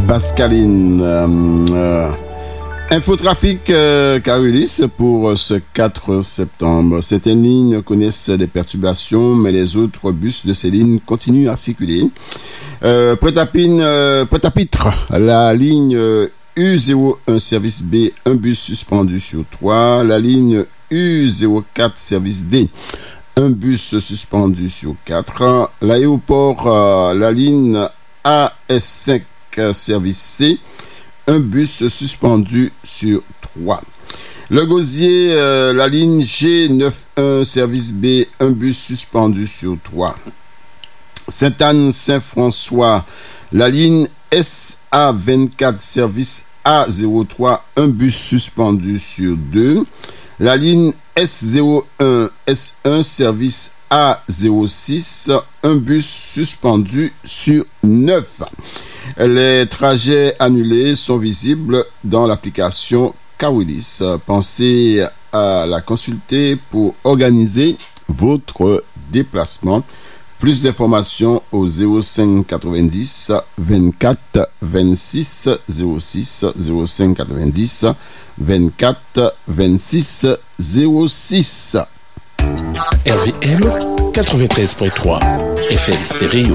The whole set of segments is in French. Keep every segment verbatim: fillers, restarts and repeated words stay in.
Pascaline. Euh, euh, Infotrafic euh, Carulis pour ce quatre septembre. Certaines lignes connaissent des perturbations, mais les autres bus de ces lignes continuent à circuler. Euh, Prêt-à-pine, euh, Prêt-à-pitre, la ligne U zéro un service B, un bus suspendu sur trois. La ligne U zéro quatre service D, un bus suspendu sur quatre. L'aéroport, euh, la ligne A S cinq service C, un bus suspendu sur trois. Le Gosier, euh, la ligne G quatre-vingt-onze service B, un bus suspendu sur trois. Sainte-Anne-Saint-François, la ligne S A vingt-quatre service A zéro trois, un bus suspendu sur deux. La ligne S zéro un S un service A zéro six, un bus suspendu sur neuf. Les trajets annulés sont visibles dans l'application Carulis. Pensez à la consulter pour organiser votre déplacement. Plus d'informations au zéro cinq quatre-vingt-dix vingt-quatre vingt-six zéro six, zéro cinq quatre-vingt-dix vingt-quatre vingt-six zéro six. R V M quatre-vingt-treize virgule trois F M stéréo.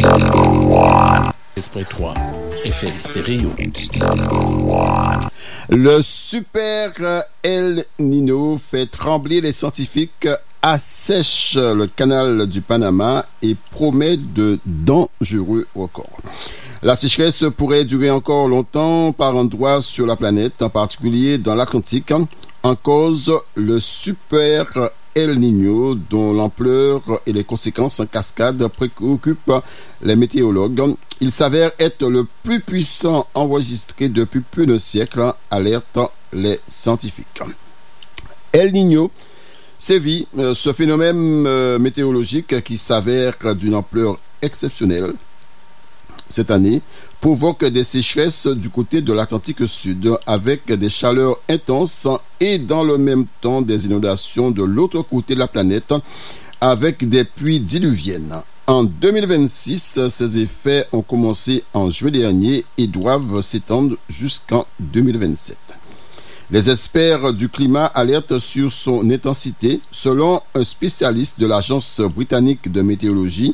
trois F M stéréo. Le super El Niño fait trembler les scientifiques, assèche le canal du Panama et promet de dangereux records. La sécheresse pourrait durer encore longtemps par endroits sur la planète, en particulier dans l'Atlantique. En cause, le super El Niño, dont l'ampleur et les conséquences en cascade préoccupent les météorologues. Il s'avère être le plus puissant enregistré depuis plus d'un siècle, alertent les scientifiques. El Niño sévit, euh, ce phénomène euh, météorologique qui s'avère d'une ampleur exceptionnelle cette année, provoque des sécheresses du côté de l'Atlantique Sud avec des chaleurs intenses et dans le même temps des inondations de l'autre côté de la planète avec des pluies diluviennes. En deux mille vingt-six, ces effets ont commencé en juin dernier et doivent s'étendre jusqu'en deux mille vingt-sept. Les experts du climat alertent sur son intensité. Selon un spécialiste de l'agence britannique de météorologie,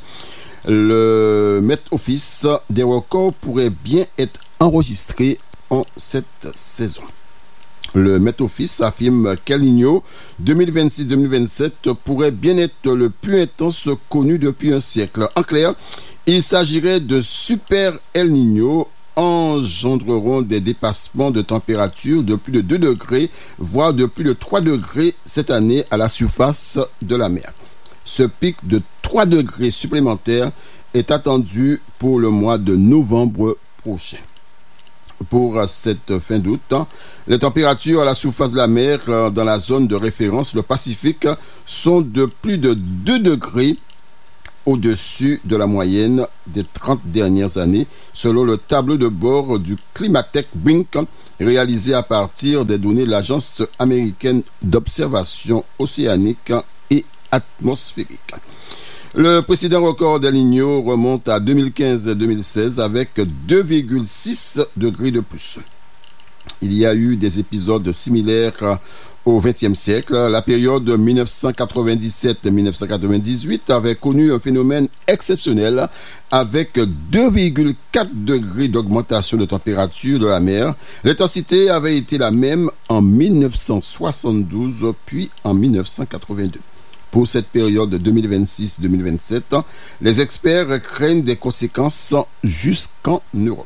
le Met Office, des records pourraient bien être enregistrés en cette saison. Le Met Office affirme qu'El Niño deux mille vingt-six deux mille vingt-sept pourrait bien être le plus intense connu depuis un siècle. En clair, il s'agirait de super El Niño engendreront des dépassements de température de plus de deux degrés, voire de plus de trois degrés cette année à la surface de la mer. Ce pic de trois degrés supplémentaires est attendu pour le mois de novembre prochain. Pour cette fin d'août, les températures à la surface de la mer dans la zone de référence, le Pacifique, sont de plus de deux degrés au-dessus de la moyenne des trente dernières années, selon le tableau de bord du Climatech Blink, réalisé à partir des données de l'Agence américaine d'observation océanique et atmosphérique. Le précédent record d'El Niño remonte à deux mille quinze deux mille seize avec deux virgule six degrés de plus. Il y a eu des épisodes similaires au vingtième siècle. La période dix-neuf cent quatre-vingt-dix-sept à dix-neuf cent quatre-vingt-dix-huit avait connu un phénomène exceptionnel avec deux virgule quatre degrés d'augmentation de température de la mer. L'intensité avait été la même en dix-neuf cent soixante-douze puis en dix-neuf cent quatre-vingt-deux. Pour cette période deux mille vingt-six deux mille vingt-sept, les experts craignent des conséquences jusqu'en Europe.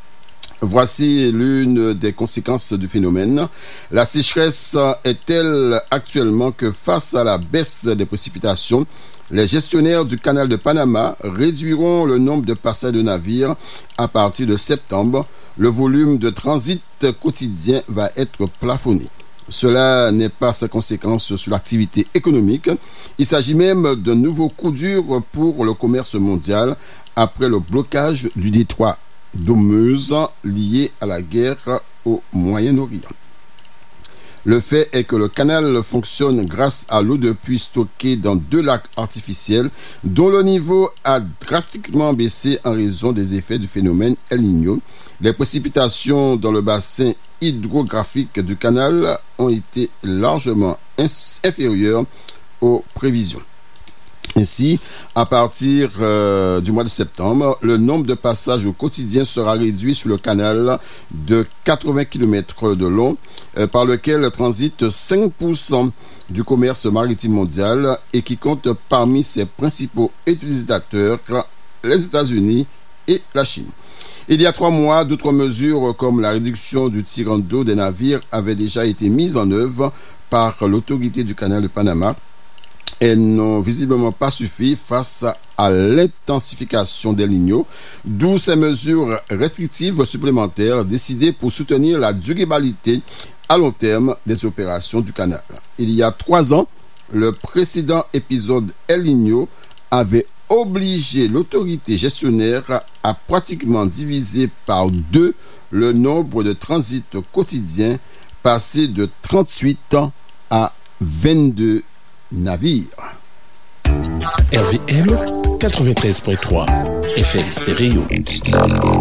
Voici l'une des conséquences du phénomène. La sécheresse est telle actuellement que face à la baisse des précipitations, les gestionnaires du canal de Panama réduiront le nombre de passages de navires à partir de septembre. Le volume de transit quotidien va être plafonné. Cela n'est pas sans conséquence sur l'activité économique. Il s'agit même d'un nouveau coup dur pour le commerce mondial après le blocage du détroit d'Ormuz lié à la guerre au Moyen-Orient. Le fait est que le canal fonctionne grâce à l'eau de pluie stockée dans deux lacs artificiels dont le niveau a drastiquement baissé en raison des effets du phénomène El Niño. Les précipitations dans le bassin hydrographique du canal ont été largement inférieures aux prévisions. Ainsi, à partir euh, du mois de septembre, le nombre de passages au quotidien sera réduit sur le canal de quatre-vingts kilomètres de long, euh, par lequel transite cinq pour cent du commerce maritime mondial et qui compte parmi ses principaux utilisateurs les États-Unis et la Chine. Il y a trois mois, d'autres mesures comme la réduction du tirant d'eau des navires avaient déjà été mises en œuvre par l'autorité du canal de Panama. Elles n'ont visiblement pas suffi face à l'intensification d'El Niño, d'où ces mesures restrictives supplémentaires décidées pour soutenir la durabilité à long terme des opérations du canal. Il y a trois ans, le précédent épisode El Niño avait obligé l'autorité gestionnaire à pratiquement diviser par deux le nombre de transits quotidiens, passé de trente-huit à vingt-deux navires. R V M quatre-vingt-treize point trois F M Stéréo.